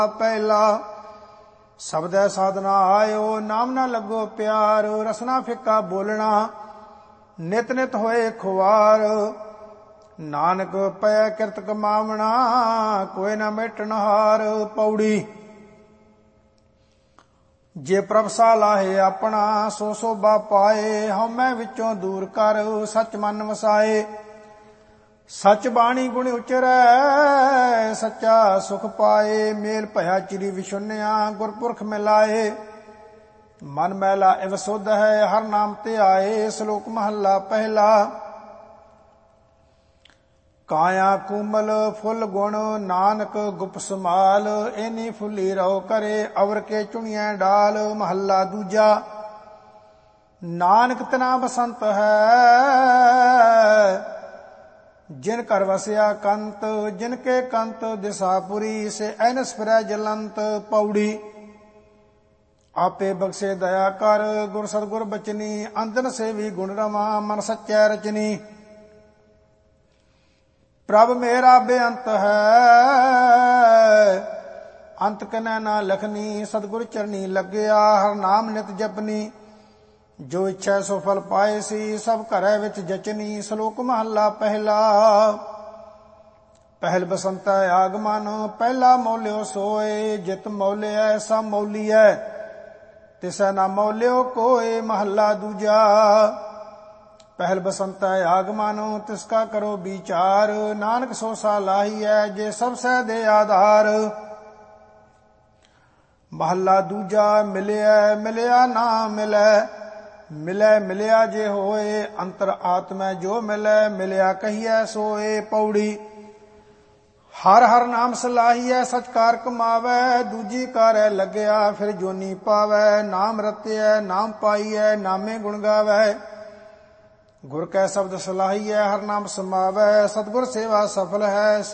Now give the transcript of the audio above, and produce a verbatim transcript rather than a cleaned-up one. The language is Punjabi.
ਪਹਿਲਾ ਸਬਦੈ ਸਾਧਨਾ ਆਇਓ, ਨਾਮ ਨਾ ਲੱਗੋ ਪਿਆਰ। ਰਸਨਾ ਫਿੱਕਾ ਬੋਲਣਾ, ਨਿਤ ਨਿਤ ਹੋਏ ਖੁਆਰ। ਨਾਨਕ ਪੈ ਕਿਰਤ ਕਮਾਵਣਾ, ਕੋਈ ਨਾ ਮੇਟਣ ਹਾਰ। ਪੌੜੀ ਜੇ ਪ੍ਰਭ ਸਾ ਲਾਹੇ ਆਪਣਾ, ਸੋ ਸੋਭਾ ਪਾਏ। ਹਉਮੈ ਵਿੱਚੋਂ ਦੂਰ ਕਰ, ਸੱਚ ਮਨ ਵਸਾਏ। ਸਚ ਬਾਣੀ ਗੁਣ ਉਚਰੈ, ਸੱਚਾ ਸੁਖ ਪਾਏ। ਮੇਲ ਭਇਆ ਚਿਰੀ ਵਿਸ਼ੁੰਨਿਆ, ਗੁਰਪੁਰਖ ਮਿਲਾਏ। ਮਨ ਮੈਲਾ ਇਵ ਸੁਧ ਹੈ, ਹਰ ਨਾਮ ਤੇ ਆਏ। ਸ਼ਲੋਕ ਮਹੱਲਾ ਪਹਿਲਾ। ਕਾਇਆ ਕੂਮਲ ਫੁੱਲ ਗੁਣ, ਨਾਨਕ ਗੁਪ ਸਮਾਲ। ਐਨੀ ਫੁੱਲੀ ਰਹੋ ਕਰੇ, ਅਵਰ ਕੇ ਚੁਣੀਐ ਡਾਲ। ਮਹੱਲਾ ਦੂਜਾ। ਨਾਨਕ ਤਨਾ ਬਸੰਤ ਹੈ, ਜਿਨ ਕਰ ਵਸਿਆ ਕੰਤ। ਜਿਨ ਕੇ ਕੰਤ ਦਿਸਾਪੁਰੀ, ਸੇ ਐਨਸ ਫਿਰੈ ਜਲੰਤ। ਪੌੜੀ ਆਪੇ ਬਖਸ਼ੇ ਦਇਆ ਕਰ, ਗੁਰ ਸਤਿਗੁਰ ਬਚਨੀ। ਅੰਦਨ ਸੇਵੀ ਗੁਣ ਰਮਾ, ਮਨ ਸੱਚੈ ਰਚਨੀ। ਪ੍ਰਭ ਮੇਰਾ ਬੇਅੰਤ ਹੈ, ਅੰਤ ਕਨੈ ਨਾ ਲਖਨੀ। ਸਤਿਗੁਰ ਚਰਨੀ ਲੱਗਿਆ, ਹਰ ਨਾਮ ਨਿਤ ਜਪਨੀ। ਜੋ ਇੱਛਾ ਸੋ ਫਲ ਪਾਏ ਸੀ, ਸਭ ਘਰੈ ਵਿੱਚ ਜਚਨੀ। ਸ਼ਲੋਕ ਮਹੱਲਾ ਪਹਿਲਾ। ਪਹਿਲ ਬਸੰਤੈ ਆਗਮਨ, ਪਹਿਲਾ ਮੌਲਿਓ ਸੋਏ। ਜਿਤ ਮੌਲਿਐ ਸਭ ਮੌਲੀਐ, ਤਿਸੈ ਨਾ ਮੌਲਿਓ ਕੋਏ। ਮਹੱਲਾ ਦੂਜਾ। ਪਹਿਲ ਬਸੰਤੈ ਆਗਮਨ, ਤਿਸ ਕਾ ਕਰੋ ਵਿਚਾਰ। ਨਾਨਕ ਸੋ ਸਾ ਲਾਹੀਐ, ਜੇ ਸਭ ਸਹਿ ਦੇ ਆਧਾਰ। ਮਹੱਲਾ ਦੂਜਾ। ਮਿਲਿਆ ਮਿਲਿਆ ਨਾ ਮਿਲੈ, ਮਿਲੈ ਮਿਲਿਆ ਜੇ ਹੋਏ। ਅੰਤਰ ਆਤਮੈ ਜੋ ਮਿਲੈ, ਮਿਲਿਆ ਕਹੀਐ ਸੋਏ। ਪੌੜੀ ਹਰ ਹਰ ਨਾਮ ਸਲਾਹੀਐ, ਸਚ ਕਾਰ ਕਮਾਵੈ। ਦੂਜੀ ਕਾਰੈ ਲੱਗਿਆ, ਫਿਰ ਜੋਨੀ ਪਾਵੈ। ਨਾਮ ਰਤਿਐ ਨਾਮ ਪਾਈਐ, ਨਾਮੇ ਗੁਣ ਗਾਵੈ। ਗੁਰ ਕੈ ਸ਼ਬਦ ਸਲਾਹੀਐ, ਹਰ ਨਾਮ ਸਮਾਵੈ। ਸਤਿਗੁਰ ਸੇਵਾ ਸਫਲ ਹੈ।